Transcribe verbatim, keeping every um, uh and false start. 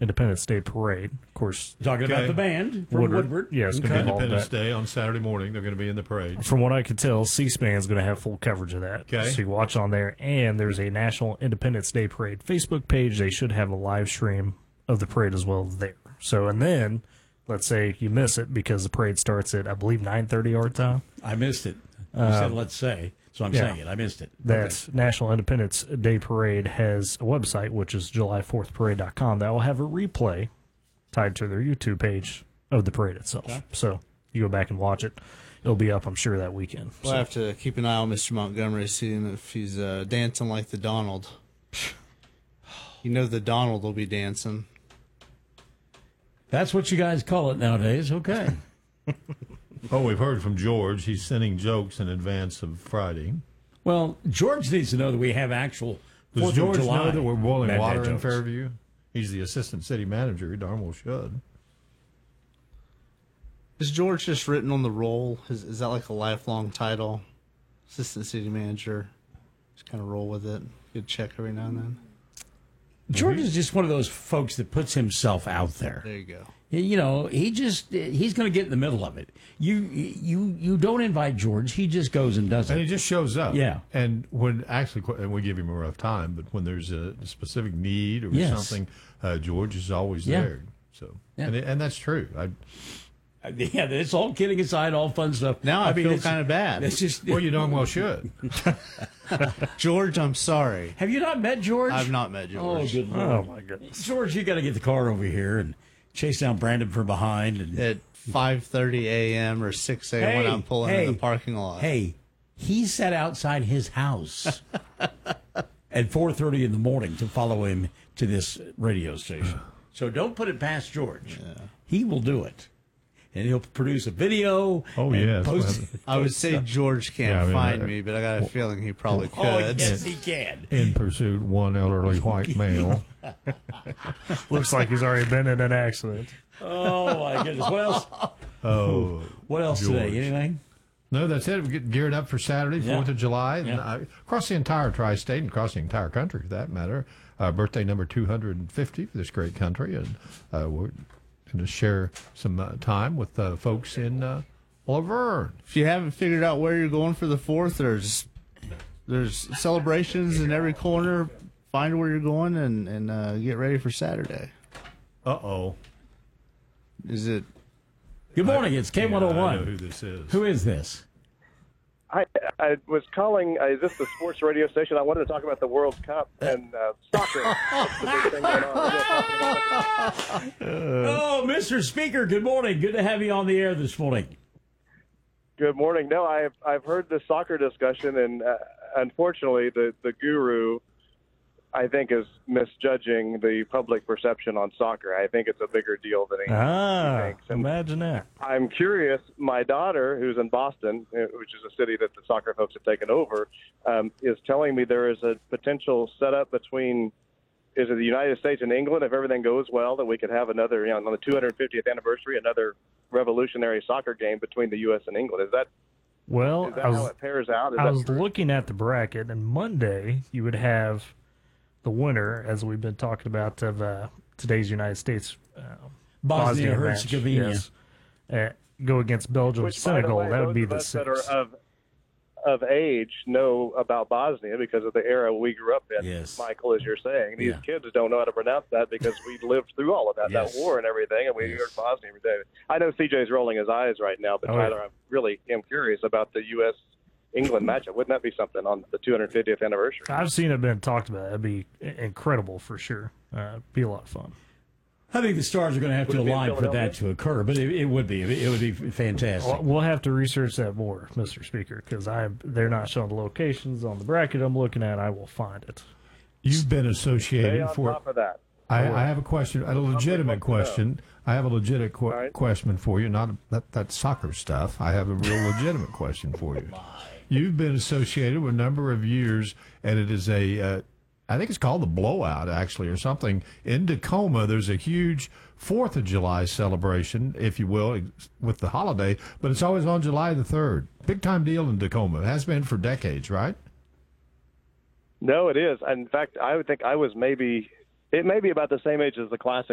Independence Day Parade. Of course, talking okay. about the band from Woodward. Woodward. Yeah, it's Okay. going to be Independence Day on Saturday morning. They're going to be in the parade. From what I can tell, C-SPAN is going to have full coverage of that. Okay. So you watch on there. And there's a National Independence Day Parade Facebook page. They should have a live stream of the parade as well there. So, and then, let's say you miss it because the parade starts at, I believe, nine thirty our time. I missed it. You said, let's say. So I'm yeah. saying it. I missed it. That Okay. National Independence Day Parade has a website, which is july fourth parade dot com, that will have a replay tied to their YouTube page of the parade itself. Okay. So you go back and watch it. It'll be up, I'm sure, that weekend. We'll so. have to keep an eye on Mister Montgomery, seeing if he's uh, dancing like the Donald. You know the Donald will be dancing. That's what you guys call it nowadays. Okay. Oh, we've heard from George. He's sending jokes in advance of Friday. Well, George needs to know that we have actual Does Fourth George of July know that we're boiling Mad water Dad in jokes. Fairview? He's the assistant city manager. He darn well should. Is George just written on the roll? Is, is that like a lifelong title? Assistant city manager. Just kind of roll with it. Good check every now and then. George is just one of those folks that puts himself out there. There you go. You know, he just he's going to get in the middle of it. You you you don't invite George; he just goes and does And it. he just shows up. Yeah. And when actually, and we give him a rough time, but when there's a specific need or Yes. something, uh, George is always Yeah. there. So, Yeah. and, it, and that's true. I, Yeah, it's all kidding aside, all fun stuff. Now I, mean, feel it's- kind of bad. It's just well, you darn well should. George, I'm sorry. have you not met George? I've not met Oh, George. good Oh, Lord. my goodness. George, you got to get the car over here and chase down Brandon from behind. And At five thirty a.m. or six a.m. when Hey, I'm pulling hey, in the parking lot. Hey, he sat outside his house at four thirty in the morning to follow him to this radio station. So don't put it past George. He will do it. And he'll produce a video. Oh, and yes. post Well, it. I would say George can't Yeah, I mean, find uh, me, but I got a feeling he probably could. Oh, yes, he can. In pursuit, one elderly white male. Looks like he's already been in an accident. Oh, my goodness. What else? Oh, What else George. today? Anything? No, that's it. We get geared up for Saturday, Yeah. Fourth of July, and, Yeah. uh, across the entire tri-state and across the entire country, for that matter. Uh, birthday number two hundred fifty for this great country, and uh, we're going to share some uh, time with uh, folks in uh, Laverne. If you haven't figured out where you're going for the fourth, there's there's celebrations in every corner. Find where you're going and and uh, get ready for Saturday. Uh oh. Is it? Good morning. It's K one oh I know one. who this is. Who is this? I, I was calling, uh, is this the sports radio station? I wanted to talk about the World Cup and uh, soccer. That's the big thing going on. Oh, Mister Speaker, good morning. Good to have you on the air this morning. Good morning. No, I've, I've heard the soccer discussion, and uh, unfortunately, the, the guru, I think, is misjudging the public perception on soccer. I think it's a bigger deal than he, Ah, he thinks. And imagine that. I'm curious. My daughter, who's in Boston, uh, which is a city that the soccer folks have taken over, um, is telling me there is a potential setup between, is it the United States and England, if everything goes well, that we could have another, you know, on the two hundred fiftieth anniversary, another revolutionary soccer game between the U S and England. Is that, Well, is that I how was, it pairs out? Is I that was true? looking at the bracket, and Monday you would have the winner, as we've been talking about, of uh, today's United States uh, Bosnia Bosnia match, Herzegovina. yes. Uh, go against Belgium, Which, by the Senegal. way, That would those be of the us that sixth. are of of age know about Bosnia because of the era we grew up in. Yes. Michael, as you're saying, these Yeah. kids don't know how to pronounce that because we lived through all of that, Yes. that war and everything, and we Yes. heard Bosnia every day. I know C J's rolling his eyes right now, but Oh, yeah. Tyler, I really am curious about the U S England matchup. Wouldn't that be something on the two hundred fiftieth anniversary? I've seen it been talked about. It'd be incredible for sure. Uh, be a lot of fun. I think the stars are going to have Would to it be in align for that Philadelphia? to occur, but it, it would be. It would be fantastic. Well, we'll have to research that more, Mister Speaker, because I they're not showing the locations on the bracket I'm looking at. I will find it. You've been Stay associated on for. top of that. I, I have a question, a legitimate wants to know. question. I have a legitimate qu- All right. question for you, not that, that soccer stuff. I have a real legitimate question for you. You've been associated with a number of years, and it is a, uh, I think it's called the Blowout, actually, or something. In Tacoma, there's a huge Fourth of July celebration, if you will, with the holiday, but it's always on July the third. Big time deal in Tacoma. It has been for decades, right? No, it is. In fact, I would think I was maybe, it may be about the same age as the Classic